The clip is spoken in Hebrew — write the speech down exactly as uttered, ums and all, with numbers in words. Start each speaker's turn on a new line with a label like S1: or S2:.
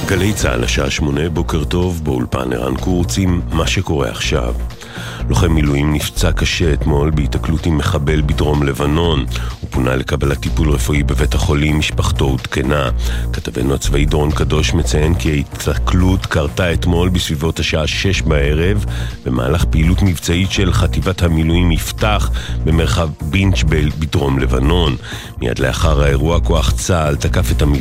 S1: גלי צהל השעה שמונה, בוקר טוב, באולפן ערן קורץ עם מה שקורה עכשיו. לוחם מילואים נפצע קשה אתמול בהתקלות עם מחבל בדרום לבנון. הוא פונה לקבלת טיפול רפואי בבית החולים, משפחתו עודכנה. כתבנו הצבאי דורון קדוש מציין כי ההתקלות קרתה אתמול בסביבות השעה שש בערב, במהלך פעילות מבצעית של חטיבת המילואים יפתח במרחב בינצ'בל בדרום לבנון. מיד לאחר האירוע כוח צה"ל תקף את המילואים